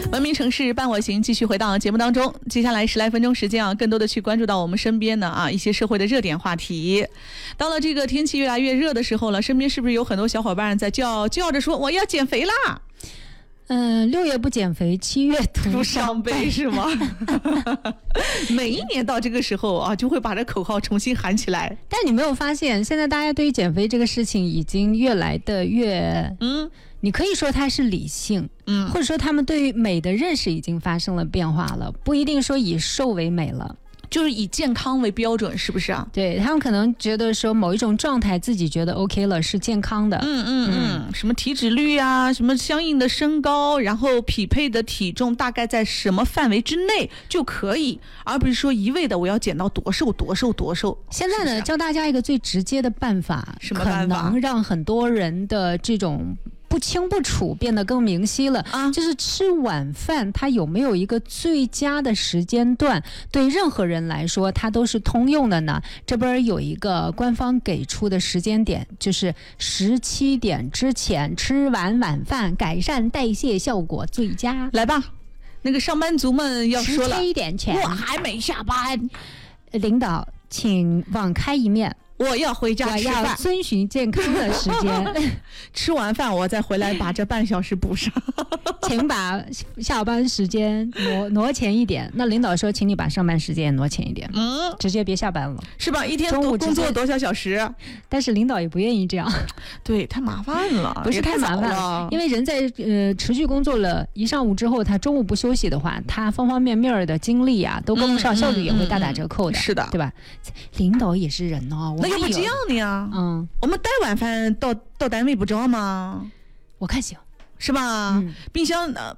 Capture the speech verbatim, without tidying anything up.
文明城市伴我行，继续回到节目当中。接下来十来分钟时间啊，更多的去关注到我们身边的啊一些社会的热点话题。到了这个天气越来越热的时候了，身边是不是有很多小伙伴在叫叫着说我要减肥啦？ 嗯，六月不减肥，七月徒伤悲是吗？每一年到这个时候啊，就会把这口号重新喊起来。 但你没有发现，现在大家对于减肥这个事情已经越来的越嗯。你可以说它是理性，嗯，或者说他们对于美的认识已经发生了变化了，不一定说以瘦为美了， 就是以健康为标准，是不是啊？ 对，他们可能觉得说某一种状态自己觉得 OK 了，是健康的， 嗯嗯嗯，什么体脂率啊，什么相应的身高，然后匹配的体重大概在什么范围之内就可以，而不是说一味的我要减到多瘦多瘦多瘦。 现在呢，是是教大家一个最直接的办法， 什么办法？ 可能让很多人的这种不清不楚变得更明晰了啊！就是吃晚饭，它有没有一个最佳的时间段？对任何人来说，它都是通用的呢。这边有一个官方给出的时间点，就是十七点之前吃完晚饭，改善代谢效果最佳。 来吧，那个上班族们要说了， 十七点前我还没下班， 领导请网开一面。 我要回家吃饭， 我要遵循健康的时间。 吃完饭我再回来把这半小时补上。 请把下班时间挪挪前一点。那领导说，请你把上班时间挪前一点，嗯，直接别下班了， 是吧？一天中午工作多少小时？ 但是领导也不愿意这样， 对，太麻烦了， 不是太麻烦了，因为人在呃持续工作了一上午之后，他中午不休息的话，他方方面面的精力啊都跟不上，效率也会大打折扣的， 嗯嗯嗯、是的， 对吧？领导也是人哦， 那要不这样的呀？嗯，我们带晚饭到到单位不着吗？ 我看行。 是吧？嗯、冰箱呃